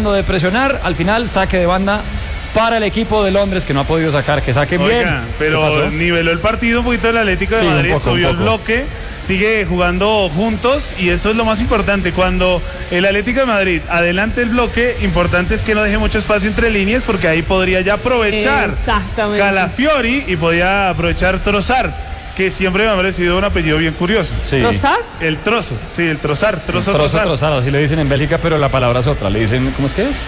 tratando de presionar. Al final, saque de banda para el equipo de Londres, que no ha podido sacar, que saquen bien. Pero niveló el partido un poquito el Atlético de Madrid, subió el bloque, sigue jugando juntos y eso es lo más importante. Cuando el Atlético de Madrid adelante el bloque, importante es que no deje mucho espacio entre líneas, porque ahí podría ya aprovechar Calafiori y podría aprovechar Trossard, que siempre me ha parecido un apellido bien curioso. Sí. ¿Trossard? El Trozo, sí, el Trossard. Trossard, así le dicen en Bélgica, pero la palabra es otra. Le dicen, ¿cómo es que es?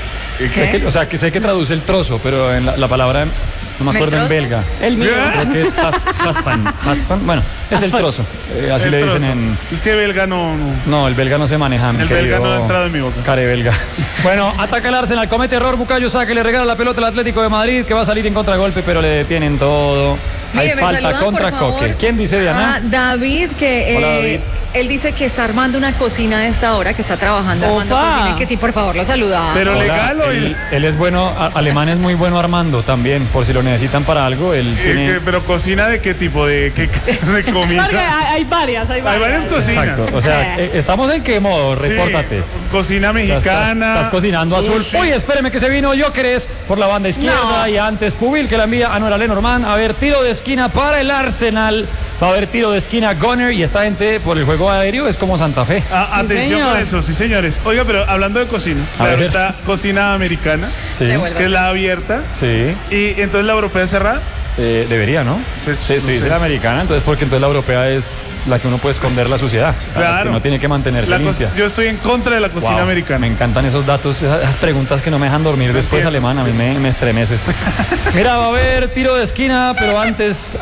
Sé que traduce el trozo, pero en la palabra, no me acuerdo en belga. El mío. Creo que es Hasfan. Bueno, es el trozo. Así el le dicen trozo. Es que belga no. No, el belga no se maneja. El belga no ha entrado en mi boca. Care belga. Bueno, ataca el Arsenal, comete error, Bukayo Saka, le regala la pelota al Atlético de Madrid, que va a salir en contragolpe, pero le detienen todo. Hay falta contra Coque. ¿Quién dice, Diana? David, que Hola, David. él dice que está armando una cocina a esta hora, que está trabajando armando cocina, y que sí, por favor, lo saluda. Pero Hola, legal o él es bueno, alemán es muy bueno armando también, por si lo necesitan para algo. Pero cocina de qué tipo, de comida. Porque hay varias. Hay varias cocinas. Exacto, o sea, ¿estamos en qué modo? Repórtate. Cocina mexicana. Estás cocinando sushi. azul. Uy, espéreme que se vino Gyökeres por la banda izquierda y antes Pubil que la envía a Noera Lenormand. A ver, tiro de esquina para el Arsenal. Va a haber tiro de esquina Gunner y esta gente por el juego aéreo es como Santa Fe. Atención señor. con eso, sí señores. Oiga, pero hablando de cocina, claro, está cocina americana, Sí. que es la abierta, Sí. y entonces la europea es cerrada. Debería, ¿no? Pues, sí, no sé. es la americana, entonces porque entonces la europea es la que uno puede esconder la suciedad. Claro. Que uno tiene que mantenerse limpia. Yo estoy en contra de la cocina Wow, americana. Me encantan esos datos, esas preguntas que no me dejan dormir después, alemán, a mí me estremeces. Mira, va a haber tiro de esquina, pero antes,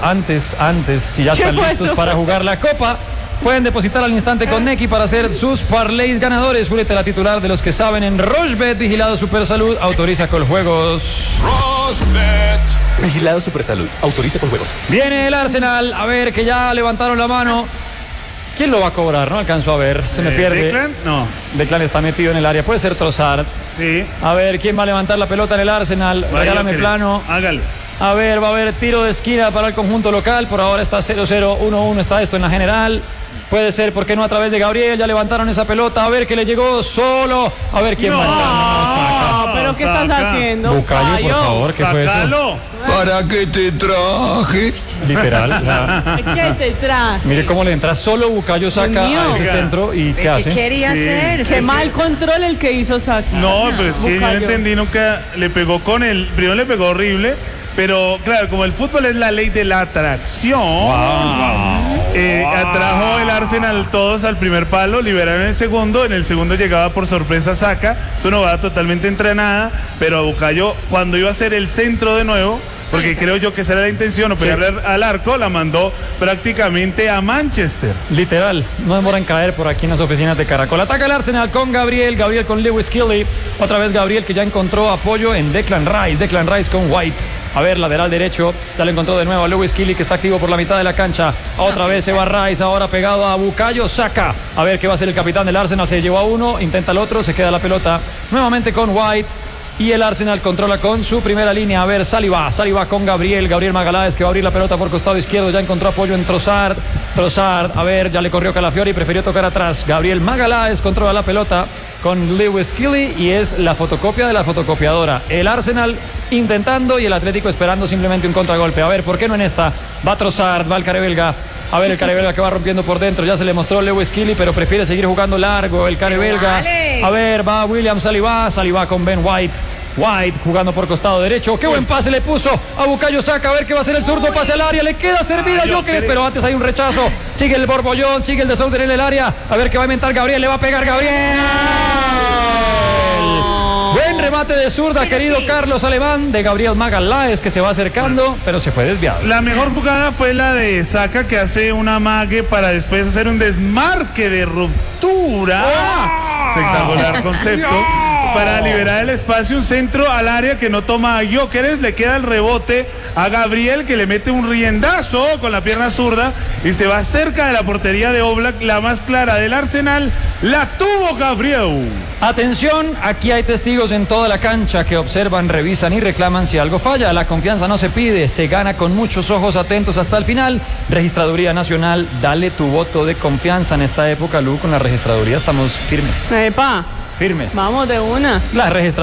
si ya están listos para jugar la copa, pueden depositar al instante con Neki para hacer sus parlays ganadores. Únete a la titular de los que saben en Rochebet, vigilado Supersalud, autoriza con juegos. Rochebet. Vigilado Supersalud, autoriza con juegos. Viene el Arsenal, a ver que ya levantaron la mano. ¿Quién lo va a cobrar? No alcanzo a ver, se me pierde. ¿Declan? No. Declan está metido en el área, puede ser Trossard. Sí. A ver, ¿quién va a levantar la pelota en el Arsenal? Regálame el plano. Hágalo. A ver, va a haber tiro de esquina para el conjunto local. Por ahora está 0-0, 1-1 está esto en la general. Puede ser, ¿por qué no a través de Gabriel? Ya levantaron esa pelota. A ver que le llegó solo. A ver quién va a entrar. ¿Pero qué estás haciendo? Bukayo, por favor, ¿qué fue eso? ¿Para qué te traje? Literal. O sea, ¿Qué te traje? mire cómo le entra solo Bukayo Saka Dios mío. a ese centro y ¿qué hace? ¿Qué quería hacer? Qué mal control el que hizo Saka. No, pero es que yo no Bukayo. entendí nunca. Le pegó primero le pegó horrible. Pero claro, como el fútbol es la ley de la atracción, atrajo el Arsenal todos al primer palo, liberaron el segundo, en el segundo llegaba por sorpresa Saka, su novada totalmente entrenada, pero a Bukayo cuando iba a hacer el centro de nuevo, porque creo yo que esa era la intención, o pegarle al arco, la mandó prácticamente a Manchester. Literal, no demora en caer por aquí en las oficinas de Caracol. Ataca el Arsenal con Gabriel con Lewis Kelly. Otra vez Gabriel que ya encontró apoyo en Declan Rice con White. A ver, lateral derecho, ya lo encontró de nuevo a Lewis Kelly que está activo por la mitad de la cancha. Otra vez se va Rice, ahora pegado a Bukayo Saka. A ver qué va a hacer el capitán del Arsenal, se llevó a uno, intenta el otro, se queda la pelota nuevamente con White. Y el Arsenal controla con su primera línea. A ver, Saliba con Gabriel Magaláes que va a abrir la pelota por costado izquierdo. Ya encontró apoyo en Trossard, a ver, ya le corrió Calafiori, prefirió tocar atrás. Gabriel Magaláes controla la pelota con Lewis Kelly y es la fotocopia de la fotocopiadora. El Arsenal intentando y el Atlético esperando simplemente un contragolpe. A ver, ¿por qué no en esta? Va Trossard, va el care belga. A ver, el care belga que va rompiendo por dentro. Ya se le mostró Lewis Kelly, pero prefiere seguir jugando largo. El care belga. Vale. A ver, va William Saliba con Ben White. White jugando por costado derecho. Qué buen pase le puso a Bukayo Saka. A ver qué va a hacer el zurdo. Pase al área. Le queda servida a Gyökeres, pero antes hay un rechazo. Sigue el borbollón. Sigue el desorden en el área. A ver qué va a inventar Gabriel. Le va a pegar Gabriel. Buen remate de zurda, querido Carlos Alemán, de Gabriel Magaláes que se va acercando, pero se fue desviado. La mejor jugada fue la de Saka que hace un amague para después hacer un desmarque de ruptura. Espectacular concepto. Para liberar el espacio, un centro al área que no toma a Gyökeres, le queda el rebote a Gabriel que le mete un riendazo con la pierna zurda y se va cerca de la portería de Oblak, la más clara del Arsenal, la tuvo Gabriel. Atención, aquí hay testigos en toda la cancha que observan, revisan y reclaman si algo falla. La confianza no se pide, se gana con muchos ojos atentos hasta el final. Registraduría Nacional, dale tu voto de confianza en esta época, Lu, con la registraduría estamos firmes. Epa, Firmes. vamos de una. La registraduría